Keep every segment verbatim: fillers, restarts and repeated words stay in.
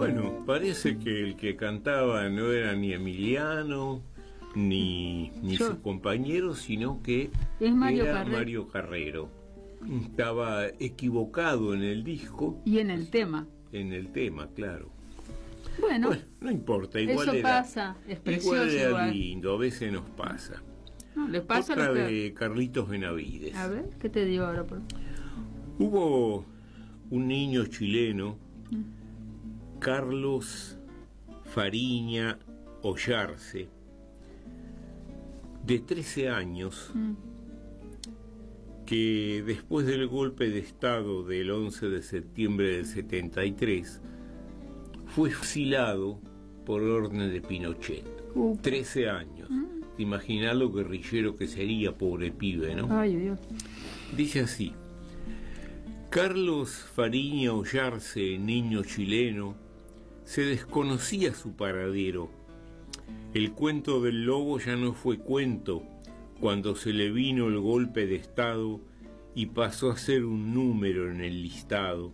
Bueno, parece que el que cantaba no era ni Emiliano ni, ni Yo. su compañero, sino que Es Mario era Carrero. Mario Carrero. Estaba equivocado en el disco, Y en el tema. en el tema, claro. Bueno, Bueno, no importa, igual eso era, pasa, es precioso igual era igual. lindo, a veces nos pasa. no, les pasa Otra lo que... de Carlitos Benavides. A ver, ¿qué te digo ahora? Por... Hubo un niño chileno, Carlos Fariña Ollarse, de trece años, Mm. que después del golpe de Estado del once de septiembre del setenta y tres fue fusilado por orden de Pinochet. Uh. trece años. Te imaginás lo guerrillero que sería, pobre pibe, ¿no? Ay, Dios. Dice así: Carlos Fariña Ollarse, niño chileno, se desconocía su paradero. El cuento del lobo ya no fue cuento cuando se le vino el golpe de Estado y pasó a ser un número en el listado.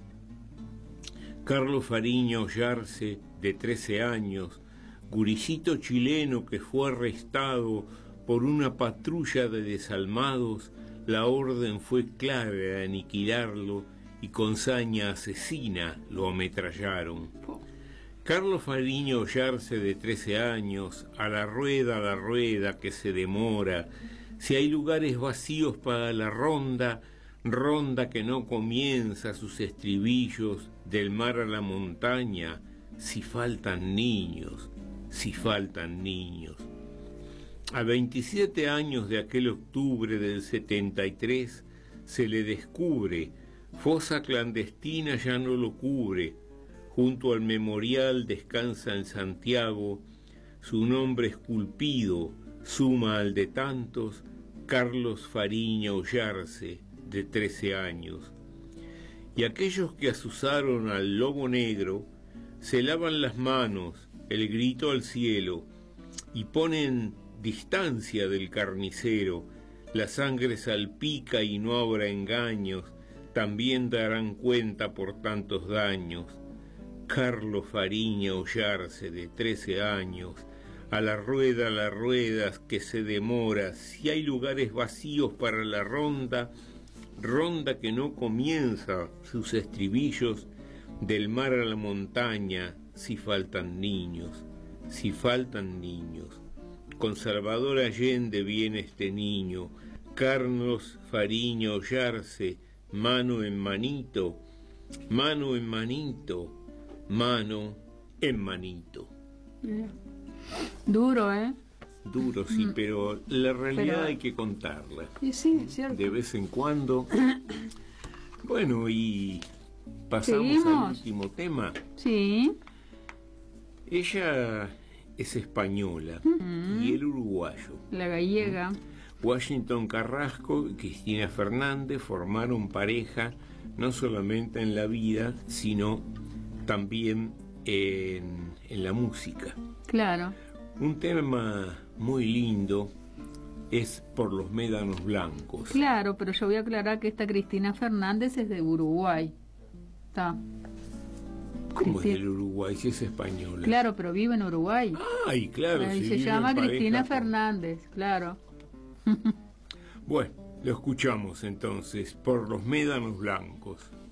Carlos Fariña Ollarse, de trece años, guricito chileno que fue arrestado por una patrulla de desalmados, la orden fue clara de aniquilarlo y con saña asesina lo ametrallaron. Carlos Fariña Ollarse, de trece años, a la rueda, a la rueda que se demora, si hay lugares vacíos para la ronda, ronda que no comienza sus estribillos, del mar a la montaña, si faltan niños, si faltan niños. A veintisiete años de aquel octubre del setenta y tres se le descubre, fosa clandestina ya no lo cubre, junto al memorial descansa en Santiago, su nombre esculpido suma al de tantos, Carlos Fariña Ollarse, de trece años. Y aquellos que azuzaron al lobo negro se lavan las manos, el grito al cielo, y ponen distancia del carnicero, la sangre salpica y no habrá engaños, también darán cuenta por tantos daños. Carlos Fariña Ollarse, de trece años, a la rueda, a la rueda que se demora, si hay lugares vacíos para la ronda, ronda que no comienza sus estribillos, del mar a la montaña, si faltan niños, si faltan niños. Con Salvador Allende viene este niño, Carlos Fariña Ollarse, mano en manito, mano en manito, mano en manito. Duro, ¿eh? Duro, sí, mm. pero la realidad pero... hay que contarla. Y sí, es cierto. De vez en cuando. Bueno, y pasamos ¿Seguimos? al último tema. Sí. Ella es española Mm. y él uruguayo. La gallega. Washington Carrasco y Cristina Fernández formaron pareja no solamente en la vida, sino también en, en la música. Claro. Un tema muy lindo es Por los Médanos Blancos. Claro, pero yo voy a aclarar que esta Cristina Fernández es de Uruguay. Está. ¿Cómo Cristina... es del Uruguay si es española? Claro, pero vive en Uruguay. Ay, claro. Y si se vive llama en Cristina pareja, Fernández, claro. Bueno, lo escuchamos entonces, Por los Médanos Blancos.